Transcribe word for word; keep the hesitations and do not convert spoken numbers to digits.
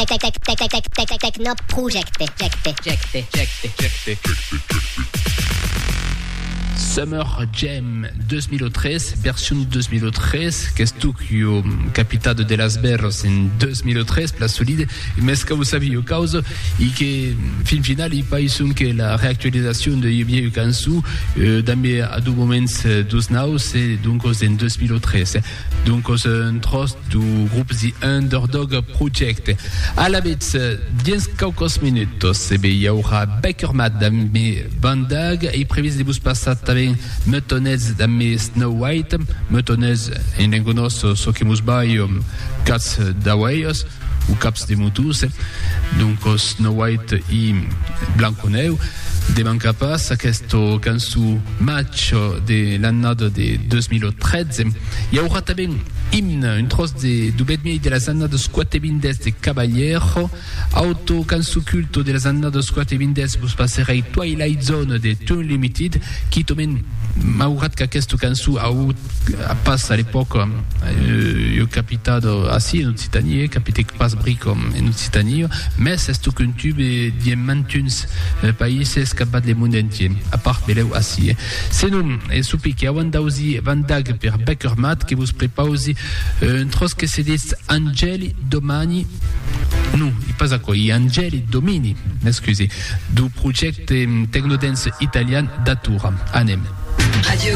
Techno Project. Summer Jam dois mil e três, versión dois mil e três, que estuvo capitado de las Berros en dois mil e três, Place Solide, mas que vous savez o causa, e que, fin final, il païsson que la reactualización de Yevie Kansu, euh, també a dos moments dos naus, et donc en dois mil e três. Donc, un tros du groupe The Underdog Project. A la vez, diez caucos minutos, e hi haurà Beckermat també bandag, e previst de vos passar també Metonez també Snow White, Metonez en engonos so que mus bai cats d'Awaios ou caps de motus, donc Snow White i Blanco Neu de Mancapas, questo cançó match de l'annada de dois mil e treze. Hi haurà també himne, un tros de dubetmi de las annadas quatre vindes de Caballero, auto cançó culto de las annadas quatre vindes, vos passerei Twilight Zone de Tune Limited, qui tomen maurat que questo cançó a, a pas a l'epoca eh, io capitado así en Occitanie, capite pas brico en Occitanie, mais esto qu'un tube di mantuns eh, païses capat le monde entier, a part beleu así. Eh. Se non, e supi che avan dausi vandag per Beckermat, che vos prepausi un tros che se dis Angeli Domani, no, i pas a quoi, i Angeli Domini, m'excusez, du progetto Technodance Italian Datura. Anem. Radio